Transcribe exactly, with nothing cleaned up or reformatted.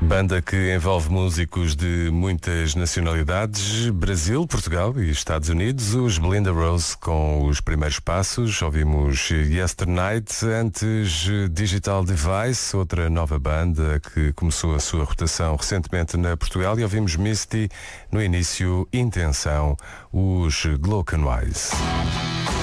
Banda que envolve músicos de muitas nacionalidades, Brasil, Portugal e Estados Unidos. Os Belinda Rose com os primeiros passos. Ouvimos Yesternight, antes Digital Device, outra nova banda que começou a sua rotação recentemente na Portugal, e ouvimos Misty no início, Intenção, os Glockenwise.